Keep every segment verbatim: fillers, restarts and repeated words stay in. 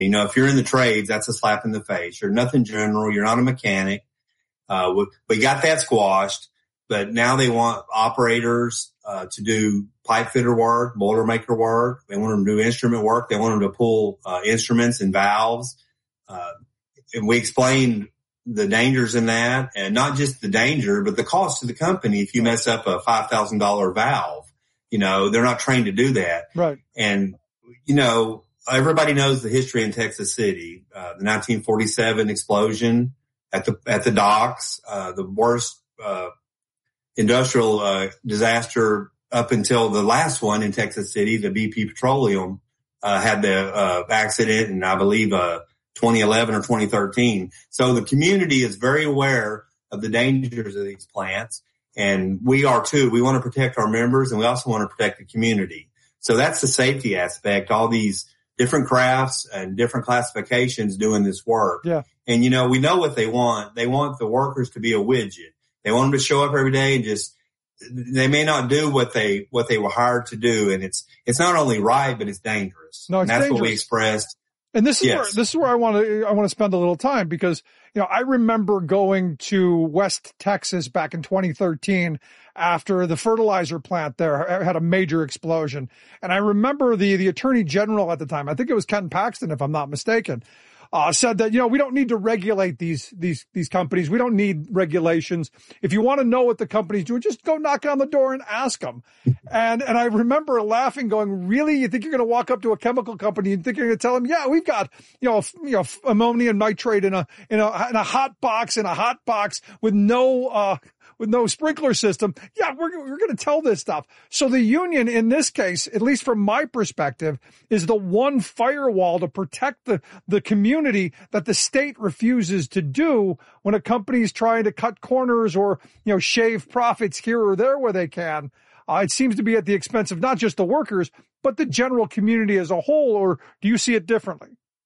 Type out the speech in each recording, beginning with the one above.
You know, if you're in the trades, that's a slap in the face. You're nothing general. You're not a mechanic. Uh, we, we got that squashed, but now they want operators, uh, to do pipe fitter work, boiler maker work. They want them to do instrument work. They want them to pull, uh, instruments and valves. Uh, and we explained the dangers in that, and not just the danger, but the cost to the company if you mess up a five thousand dollars valve. You know, they're not trained to do that. Right. And, you know, everybody knows the history in Texas City, uh, the nineteen forty-seven explosion at the, at the docks, uh, the worst, uh, industrial, uh, disaster up until the last one in Texas City, the B P Petroleum, uh, had the, uh, accident in, I believe, uh, twenty eleven or twenty thirteen. So the community is very aware of the dangers of these plants. And we are too. We want to protect our members, and we also want to protect the community. So that's the safety aspect. All these different crafts and different classifications doing this work. Yeah. And, you know, we know what they want. They want the workers to be a widget. They want them to show up every day and just, they may not do what they, what they were hired to do. And it's, it's not only right, but it's dangerous. No, it's and that's dangerous. what we expressed. And this is yes. where, this is where I want to, I want to spend a little time because, you know, I remember going to West Texas back in twenty thirteen after the fertilizer plant there had a major explosion. And I remember the, the attorney general at the time, I think it was Ken Paxton, if I'm not mistaken, uh, said that, you know, we don't need to regulate these, these, these companies. We don't need regulations. If you want to know what the companies do, just go knock on the door and ask them. And, and I remember laughing going, really? You think you're going to walk up to a chemical company and think you're going to tell them, yeah, we've got, you know, you know, ammonium nitrate in a, in a, in a hot box, in a hot box with no, uh, with no sprinkler system. Yeah, we're, we're going to tell this stuff. So the union in this case, at least from my perspective, is the one firewall to protect the, the community that the state refuses to do when a company is trying to cut corners or, you know, shave profits here or there where they can. Uh, it seems to be at the expense of not just the workers, but the general community as a whole. Or do you see it differently?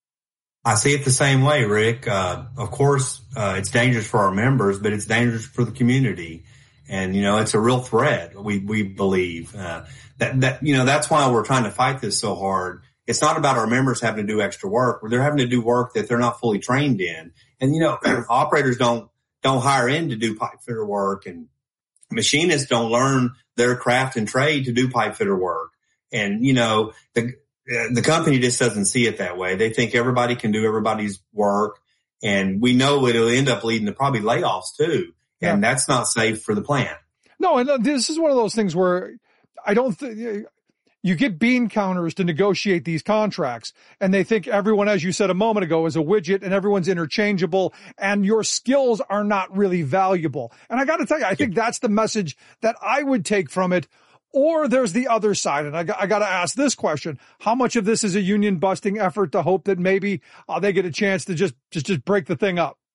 I see it the same way, Rick. Uh, of course, uh, it's dangerous for our members, but it's dangerous for the community. And, you know, it's a real threat. We, we believe, uh, that, that, you know, that's why we're trying to fight this so hard. It's not about our members having to do extra work. They're having to do work that they're not fully trained in. And, you know, operators don't, don't hire in to do pipe fitter work, and machinists don't learn their craft and trade to do pipe fitter work. And, you know, the, the company just doesn't see it that way. They think everybody can do everybody's work, and we know it'll end up leading to probably layoffs too. And yeah. That's not safe for the plant. No, and this is one of those things where I don't think you get bean counters to negotiate these contracts, and they think everyone, as you said a moment ago, is a widget and everyone's interchangeable and your skills are not really valuable. And I got to tell you, I think that's the message that I would take from it. Or there's the other side, and I got, I got to ask this question: how much of this is a union busting effort to hope that maybe uh, they get a chance to just just just break the thing up?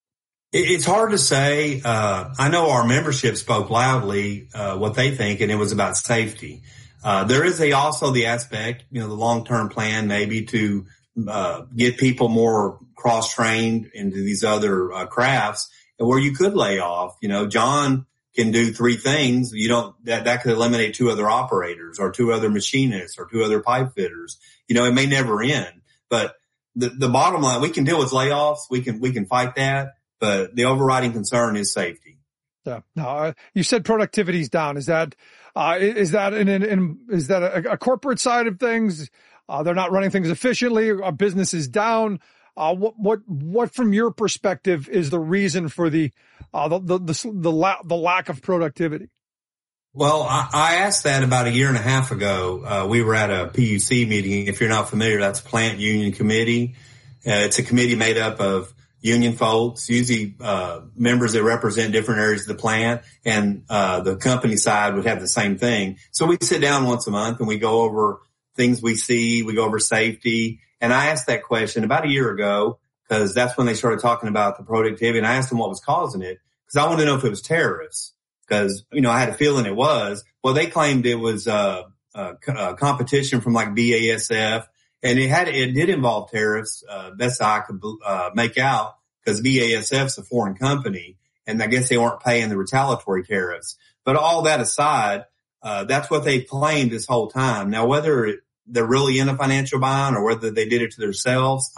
It's hard to say. Uh, I know our membership spoke loudly uh, what they think, and it was about safety. Uh, there is a, also the aspect, you know, the long-term plan maybe to uh, get people more cross-trained into these other uh, crafts, and where you could lay off. You know, John can do three things. You don't, that, that could eliminate two other operators or two other machinists or two other pipe fitters. You know, it may never end, but the, the bottom line, we can deal with layoffs. We can, we can fight that, but the overriding concern is safety. Yeah. No, uh, you said productivity's down. Is that, uh, is that in, in, in is that a, a corporate side of things? Uh, they're not running things efficiently. A business is down. Uh, what, what, what from your perspective is the reason for the, uh, the, the, the, the, la- the lack of productivity? Well, I, I asked that about a year and a half ago. Uh, we were at a P U C meeting. If you're not familiar, that's Plant Union Committee. Uh, it's a committee made up of union folks, usually, uh, members that represent different areas of the plant, and, uh, the company side would have the same thing. So we sit down once a month and we go over things we see. We go over safety. And I asked that question about a year ago, because that's when they started talking about the productivity. And I asked them what was causing it, because I wanted to know if it was tariffs, because, you know, I had a feeling it was. Well, they claimed it was uh, uh, uh competition from like B A S F, and it had it did involve tariffs. Uh, best I could uh, make out, because B A S F's a foreign company, and I guess they weren't paying the retaliatory tariffs. But all that aside, uh, that's what they claimed this whole time. Now, whether it they're really in a financial bind or whether they did it to themselves.